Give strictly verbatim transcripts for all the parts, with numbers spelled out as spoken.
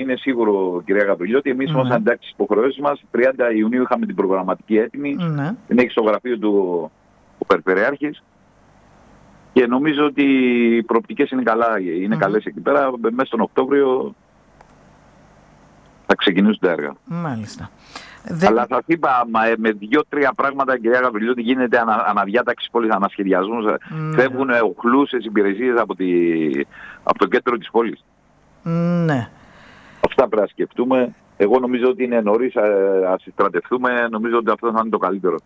είναι σίγουρο, κυρία Γαβριλιώτη, εμείς ήμασταν mm. εντάξει στις υποχρεώσεις μας. τριάντα Ιουνίου είχαμε την προγραμματική έτοιμη. Mm. Την έχει στο γραφείο του ο Περιφερειάρχης. Και νομίζω ότι οι προοπτικές είναι, καλά, είναι mm. καλές εκεί πέρα. Μέσα στον Οκτώβριο θα ξεκινήσουν τα έργα. Μάλιστα. Αλλά θα είπα, με δύο-τρία πράγματα, κυρία Γαβριλιώτη, γίνεται ανα, αναδιάταξη πόλης, ανασχεδιασμός. Mm. Φεύγουν οχλούσες υπηρεσίες από, τη, από το κέντρο της πόλης. Ναι. Αυτά πρέπει να σκεφτούμε. Εγώ νομίζω ότι είναι νωρίς, ας στρατευτούμε. Νομίζω ότι αυτό θα είναι το καλύτερο.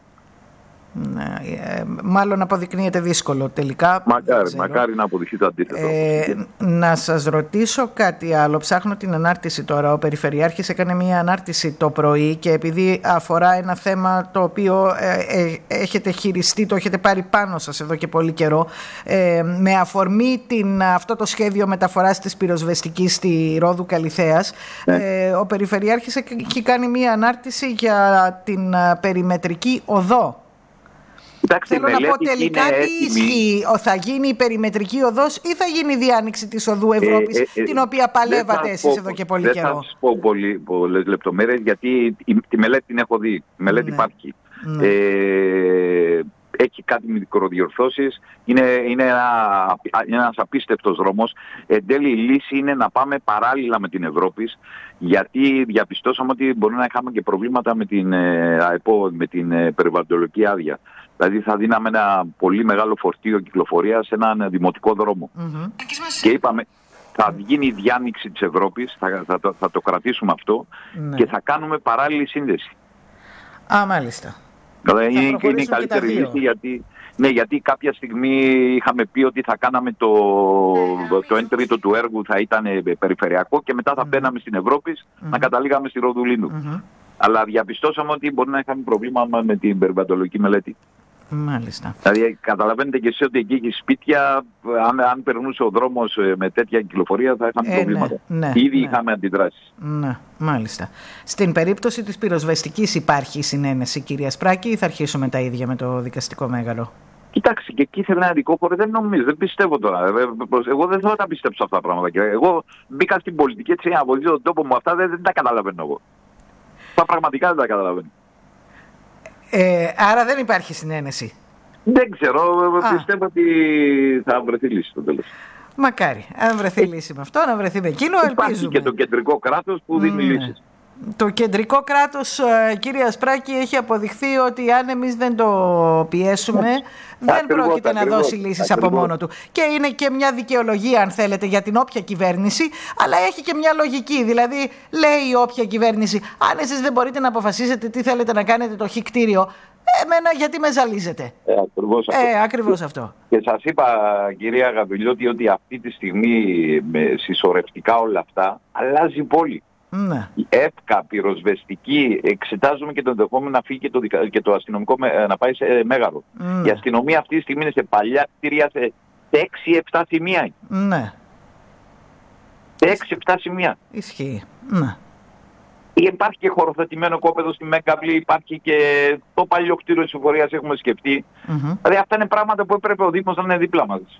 Ναι, ε, μάλλον αποδεικνύεται δύσκολο τελικά. Μακάρι, μακάρι να αποδειχθεί το αντίθετο. Ε, να σας ρωτήσω κάτι άλλο. Ψάχνω την ανάρτηση τώρα. Ο Περιφερειάρχης έκανε μια ανάρτηση το πρωί και επειδή αφορά ένα θέμα το οποίο ε, ε, έχετε χειριστεί, το έχετε πάρει πάνω σας εδώ και πολύ καιρό, ε, με αφορμή την, αυτό το σχέδιο μεταφοράς της πυροσβεστικής στη Ρόδου Καλιθέας, ναι. ε, ο Περιφερειάρχης έχει κάνει μια ανάρτηση για την περιμετρική οδό. Κοιτάξτε, θέλω να πω τελικά τι ισχύει, θα γίνει η περιμετρική οδός ή θα γίνει η διάνοιξη της οδού Ευρώπης, ε, ε, ε, την οποία παλεύατε εσείς εδώ και πολύ δεν καιρό. Δεν θα σας πω πολύ, πολλές λεπτομέρειες, γιατί η, τη μελέτη την έχω δει, η μελέτη ναι. υπάρχει. Ναι. Ε, έχει κάτι μικροδιορθώσεις, είναι, είναι, ένα, είναι ένας απίστευτος δρόμος. Εν τέλει η λύση είναι να πάμε παράλληλα με την Ευρώπη, γιατί διαπιστώσαμε ότι μπορεί να είχαμε και προβλήματα με την, ΑΕΠΟ, με την περιβαλλοντολογική άδεια. Δηλαδή θα δίναμε ένα πολύ μεγάλο φορτίο κυκλοφορία σε έναν δημοτικό δρόμο. Mm-hmm. Και είπαμε, θα γίνει η διάνοιξη της Ευρώπης, θα, θα, θα, θα το κρατήσουμε αυτό mm-hmm. και θα κάνουμε παράλληλη σύνδεση. Α, μάλιστα. Δηλαδή είναι, είναι η καλύτερη λύση, γιατί, ναι, γιατί κάποια στιγμή είχαμε πει ότι θα κάναμε το, το ένα τρίτο του έργου θα ήταν περιφερειακό και μετά θα mm-hmm. μπαίναμε στην Ευρώπη mm-hmm. να καταλήγαμε στη Ροδουλίνου. Mm-hmm. Αλλά διαπιστώσαμε ότι μπορεί να είχαμε προβλήμα με την περιβαλλοντολογική μελέτη. Μάλιστα. Δηλαδή καταλαβαίνετε και εσείς ότι εκεί έχει σπίτια, αν, αν περνούσε ο δρόμος με τέτοια κυκλοφορία θα είχαμε ε, προβλήματα. Ναι, ναι, Ήδη ναι. είχαμε αντιδράσεις. Ναι, μάλιστα. Στην περίπτωση της πυροσβεστικής υπάρχει συνένεση, κυρία Σπράκη, ή θα αρχίσουμε τα ίδια με το δικαστικό μέγαρο? Κοιτάξτε, και εκεί ήθελε ένα δικό χώρο, δεν νομίζω, δεν πιστεύω τώρα. Εγώ δεν θέλω να τα πιστέψω αυτά τα πράγματα. Εγώ μπήκα στην πολιτική έτσι να βοηθήσω τον τόπο μου, αυτά δεν, δεν τα καταλαβαίνω εγώ. Αυτά πραγματικά δεν τα καταλαβαίνω. Ε, άρα δεν υπάρχει συνένεση. Δεν ξέρω, Α. πιστεύω ότι θα βρεθεί λύση στο τέλος. Μακάρι, αν βρεθεί λύση με αυτό, να βρεθεί με εκείνο, ελπίζουμε. Υπάρχει και το κεντρικό κράτος που δίνει mm. λύσεις. Το κεντρικό κράτος, κυρία Σπράκη, έχει αποδειχθεί ότι αν εμείς δεν το πιέσουμε δεν ακριβώς, πρόκειται ακριβώς, να δώσει λύσεις ακριβώς. από μόνο του. Και είναι και μια δικαιολογία, αν θέλετε, για την όποια κυβέρνηση, αλλά έχει και μια λογική. Δηλαδή, λέει η όποια κυβέρνηση, αν εσείς δεν μπορείτε να αποφασίσετε τι θέλετε να κάνετε το χικτήριο, εμένα γιατί με ζαλίζετε. Ε, ακριβώς αυτό. Ε, ακριβώς αυτό. Και σας είπα, κυρία Γαβριλιώτη, ότι αυτή τη στιγμή με συσσωρευτικά όλα αυτά αλλάζει η πόλη. Ναι. Η ΕΦΚΑ, πυροσβεστική, εξετάζουμε και το ενδεχόμενο να φύγει και το, δικα... και το αστυνομικό να πάει σε Μέγαρο. Ναι. Η αστυνομία αυτή τη στιγμή είναι σε παλιά κτίρια σε έξι επτά σημεία. Ναι. Σε έξι επτά σημεία. Ισχύει. Ναι. Υπάρχει και χωροθετημένο κόπεδο στη Μέγαβλη, υπάρχει και το παλιό κτίριο της εφορίας έχουμε σκεφτεί. Mm-hmm. Δηλαδή αυτά είναι πράγματα που έπρεπε ο Δήμος να είναι δίπλα μας.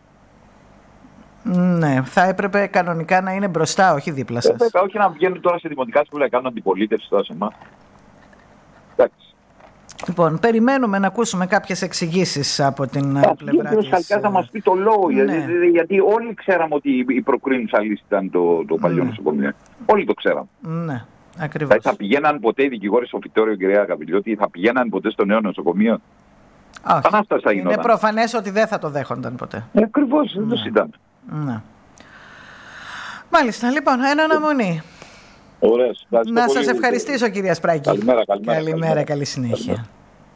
Ναι, θα έπρεπε κανονικά να είναι μπροστά, όχι δίπλα σας. Έπρεπε, όχι να βγαίνουν τώρα σε δημοτικά συμβούλια, να κάνουν αντιπολίτευση τώρα σε εμάς. Εντάξει. Λοιπόν, περιμένουμε να ακούσουμε κάποιες εξηγήσεις από την Ά, πλευρά της. Χαλκάς να μας πει το λόγο, ναι. γιατί, γιατί όλοι ξέραμε ότι η προκρίνουσα λύση ήταν το, το παλιό ναι. νοσοκομείο. Όλοι το ξέραμε. Ναι, ακριβώς. Θα, θα πηγαίναν ποτέ οι δικηγόροι στο φυτόριο, κυρία Γαβριλιώτη, θα πηγαίναν ποτέ στο νέο νοσοκομείο? Όχι, είναι προφανές ότι δεν θα το δέχονταν ποτέ. Ε, ακριβώς, δεν το συντάμε. Ναι. Μάλιστα, λοιπόν, ένα αναμονή. Ωραία, να σας ευχαριστήσω, κυρία Σπράκη. Καλημέρα, καλημέρα. Καλημέρα, καλημέρα. Καλή συνέχεια. Καλημέρα.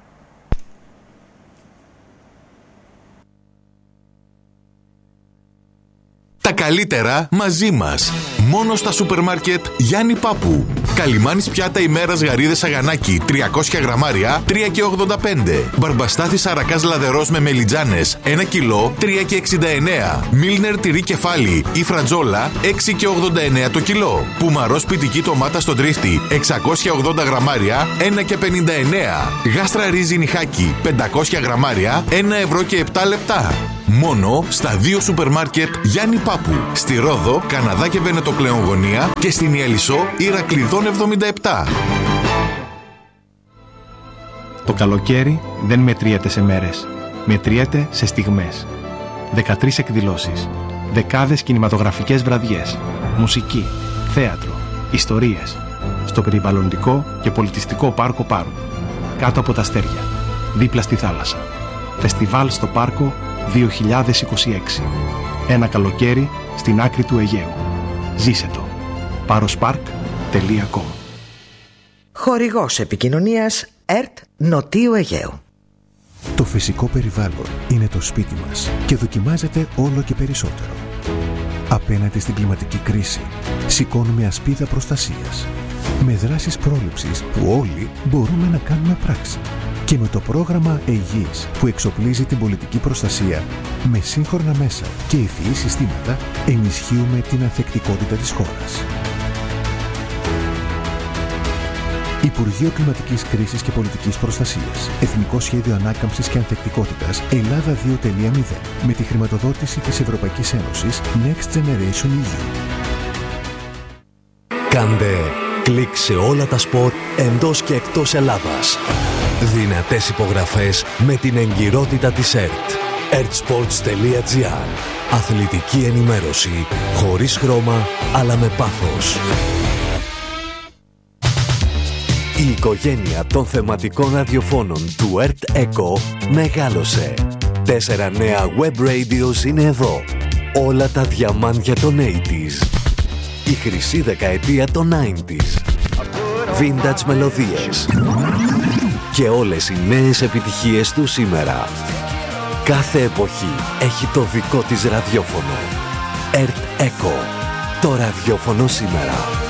Τα καλύτερα μαζί μας. Μόνο στα σούπερ μάρκετ Γιάννη Πάπου. Καλιμάνης πιάτα ημέρας γαρίδες αγανάκι τριακόσια γραμμάρια τρία και ογδόντα πέντε. Μπαρμπαστάθης αρακάς λαδερός με μελιτζάνες ένα κιλό τρία και εξήντα εννέα. Μίλνερ τυρί κεφάλι ή φρατζόλα έξι και ογδόντα εννέα το κιλό. Πουμαρό σπιτική ντομάτα στο τρίφτη εξακόσια ογδόντα γραμμάρια ένα και πενήντα εννέα. Γάστρα ρύζι νιχάκι πεντακόσια γραμμάρια ένα ευρώ και επτά λεπτά. Μόνο στα δύο σούπερ μάρκετ Γιάννη Πάπου. Στη Ρόδο, Καναδά και Βενετοκλέον Γωνία και στην Ιελισσό, Ηρακλειδών εβδομήντα επτά. Το καλοκαίρι δεν μετριέται σε μέρες. Μετριέται σε στιγμές. δεκατρείς εκδηλώσεις. Δεκάδες κινηματογραφικές βραδιές. Μουσική, θέατρο, ιστορίες. Στο περιβαλλοντικό και πολιτιστικό πάρκο Πάρου. Κάτω από τα αστέρια. Δίπλα στη θάλασσα. Φεστιβάλ στο πάρκο δύο χιλιάδες είκοσι έξι. Ένα καλοκαίρι στην άκρη του Αιγαίου. Ζήσε το. πάροσπάρκ τελεία κομ. Χορηγός επικοινωνίας ΕΡΤ Νοτίου Αιγαίου. Το φυσικό περιβάλλον είναι το σπίτι μας και δοκιμάζεται όλο και περισσότερο. Απέναντι στην κλιματική κρίση, σηκώνουμε ασπίδα προστασίας. Με δράσεις πρόληψης που όλοι μπορούμε να κάνουμε πράξη. Και με το πρόγραμμα Αιγής που εξοπλίζει την πολιτική προστασία με σύγχρονα μέσα και ευφυή συστήματα, ενισχύουμε την ανθεκτικότητα της χώρας. Υπουργείο Κλιματικής Κρίσης και Πολιτικής Προστασίας. Εθνικό Σχέδιο Ανάκαμψης και Ανθεκτικότητας Ελλάδα δύο τελεία μηδέν. Με τη χρηματοδότηση της Ευρωπαϊκής Ένωσης Next Generation ι γιου. Κάντε κλικ σε όλα τα σπορ εντός και εκτός Ελλάδας. Δυνατές υπογραφές με την εγκυρότητα της ΕΡΤ. ερτ-σπορτς τελεία τζι άρ. Αθλητική ενημέρωση χωρίς χρώμα αλλά με πάθος. Η οικογένεια των θεματικών ραδιοφώνων του ΕΡΤ Echo μεγάλωσε. Τέσσερα νέα web radios είναι εδώ. Όλα τα διαμάντια των ογδόντα. Η χρυσή δεκαετία των ενενήντα. Vintage μελωδίες. Και όλες οι νέες επιτυχίες του σήμερα. Κάθε εποχή έχει το δικό της ραδιόφωνο. ΕΡΤ Echo. Το ραδιόφωνο σήμερα.